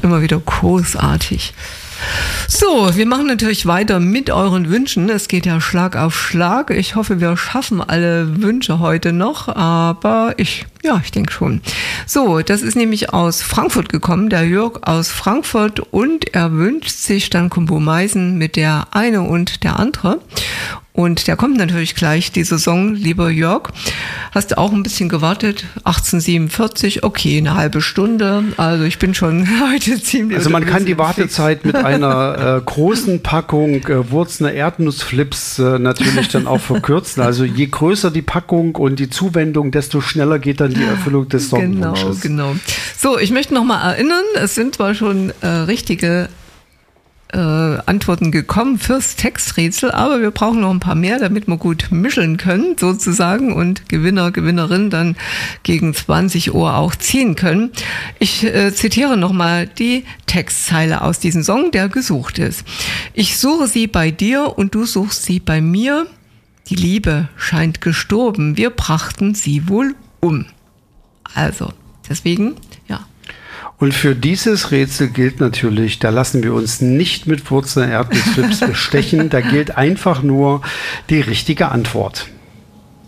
immer wieder großartig. So, wir machen natürlich weiter mit euren Wünschen. Es geht ja Schlag auf Schlag. Ich hoffe, wir schaffen alle Wünsche heute noch, aber ich denke schon. So, das ist nämlich aus Frankfurt gekommen, der Jörg aus Frankfurt, und er wünscht sich dann Combo Meisen mit der eine und der andere. Und der kommt natürlich gleich, dieser Song, lieber Jörg. Hast du auch ein bisschen gewartet? 18:47, okay, eine halbe Stunde. Also ich bin schon heute ziemlich... Also man kann die Wartezeit mit einer großen Packung Wurzener Erdnussflips natürlich dann auch verkürzen. Also je größer die Packung und die Zuwendung, desto schneller geht dann die Erfüllung des Songwunsches. Genau. So, ich möchte noch mal erinnern, es sind zwar schon richtige Antworten gekommen fürs Texträtsel, aber wir brauchen noch ein paar mehr, damit wir gut mischen können, sozusagen, und Gewinner, Gewinnerin dann gegen 20 Uhr auch ziehen können. Ich zitiere nochmal die Textzeile aus diesem Song, der gesucht ist. Ich suche sie bei dir und du suchst sie bei mir. Die Liebe scheint gestorben, wir brachten sie wohl um. Also, deswegen, ja. Und für dieses Rätsel gilt natürlich, da lassen wir uns nicht mit Wurzener Erdnussflips bestechen, da gilt einfach nur die richtige Antwort.